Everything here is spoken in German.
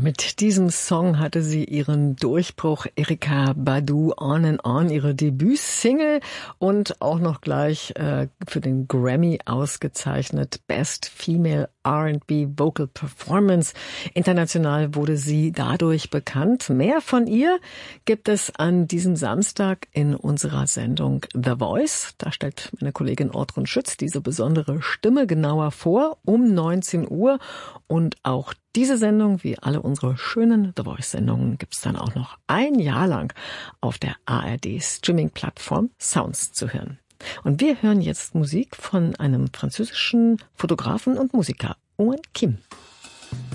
Mit diesem Song hatte sie ihren Durchbruch. Erykah Badu, On and On, ihre Debütsingle und auch noch gleich für den Grammy ausgezeichnet. Best Female R&B Vocal Performance. International wurde sie dadurch bekannt. Mehr von ihr gibt es an diesem Samstag in unserer Sendung The Voice. Da stellt meine Kollegin Ortrun Schütz diese besondere Stimme genauer vor, um 19 Uhr. Und auch diese Sendung, wie alle unsere schönen The Voice-Sendungen, gibt's dann auch noch ein Jahr lang auf der ARD-Streaming-Plattform Sounds zu hören. Und wir hören jetzt Musik von einem französischen Fotografen und Musiker, Owen Kim.